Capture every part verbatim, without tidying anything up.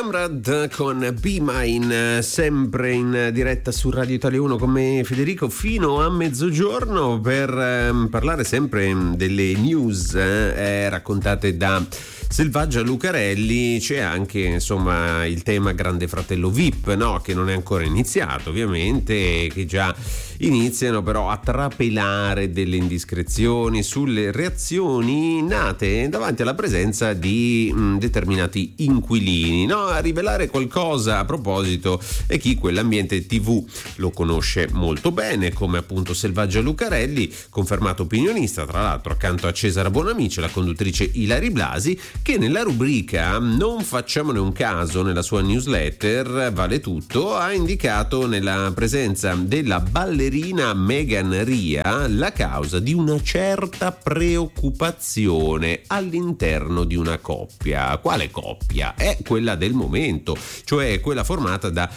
Amrad con Be Mine, sempre in diretta su Radio Italia uno con me Federico fino a mezzogiorno per eh, parlare sempre delle news eh, raccontate da Selvaggia Lucarelli. C'è anche insomma il tema Grande Fratello V I P, no? Che non è ancora iniziato ovviamente, che già iniziano però a trapelare delle indiscrezioni sulle reazioni nate davanti alla presenza di mh, determinati inquilini, no? A rivelare qualcosa a proposito è chi quell'ambiente tivù lo conosce molto bene, come appunto Selvaggia Lucarelli, confermato opinionista tra l'altro accanto a Cesara Bonamici, la conduttrice Ilari Blasi, che nella rubrica Non facciamone un caso, nella sua newsletter Vale Tutto, ha indicato nella presenza della ballerina Megan Ria la causa di una certa preoccupazione all'interno di una coppia. Quale coppia? È quella del momento, cioè quella formata da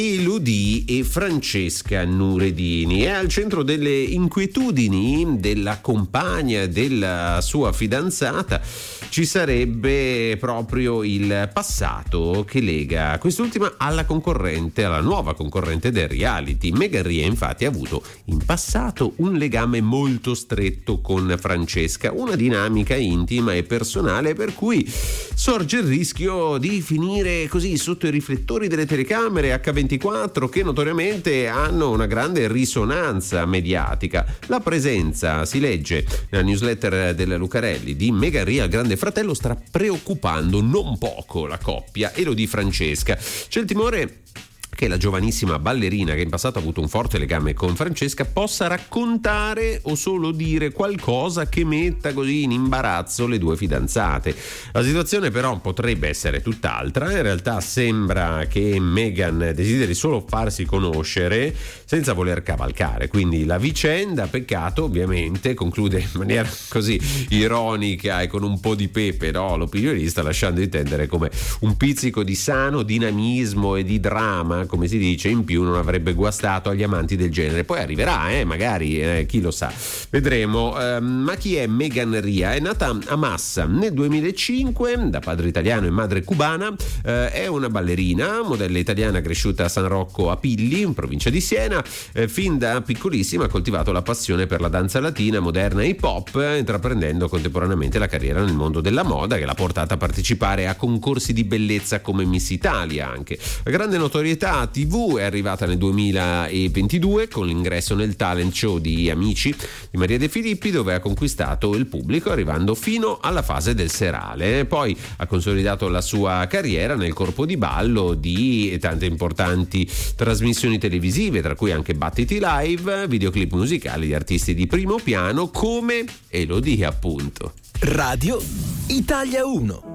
Elodie e Francesca Nuredini. È al centro delle inquietudini della compagna della sua fidanzata ci sarebbe proprio il passato che lega quest'ultima alla concorrente, alla nuova concorrente del reality. Megan Ria infatti ha avuto in passato un legame molto stretto con Francesca, una dinamica intima e personale per cui sorge il rischio di finire così sotto i riflettori delle telecamere acca ventiquattro, che notoriamente hanno una grande risonanza mediatica. La presenza, si legge nella newsletter della Lucarelli, di Megan Ria al Grande Fratello sta preoccupando non poco la coppia Elodie Francesca. C'è il timore che la giovanissima ballerina, che in passato ha avuto un forte legame con Francesca, possa raccontare o solo dire qualcosa che metta così in imbarazzo le due fidanzate. La situazione però potrebbe essere tutt'altra. In realtà sembra che Megan desideri solo farsi conoscere senza voler cavalcare, quindi la vicenda, peccato ovviamente, conclude in maniera così ironica e con un po' di pepe, no? L'opinionista, lasciando intendere come un pizzico di sano dinamismo e di dramma, come si dice, in più non avrebbe guastato agli amanti del genere. Poi arriverà, eh, magari, eh, chi lo sa, vedremo. Eh, ma chi è Megan Ria? È nata a Massa nel duemilacinque da padre italiano e madre cubana, eh, è una ballerina, modella italiana cresciuta a San Rocco a Pilli, in provincia di Siena. Eh, fin da piccolissima ha coltivato la passione per la danza latina, moderna e hip hop, eh, intraprendendo contemporaneamente la carriera nel mondo della moda, che l'ha portata a partecipare a concorsi di bellezza come Miss Italia anche. La grande notorietà tivù è arrivata nel duemilaventidue con l'ingresso nel talent show di Amici di Maria De Filippi, dove ha conquistato il pubblico arrivando fino alla fase del serale. Poi ha consolidato la sua carriera nel corpo di ballo di tante importanti trasmissioni televisive, tra cui anche Battiti Live, videoclip musicali di artisti di primo piano come Elodie appunto. Radio Italia uno.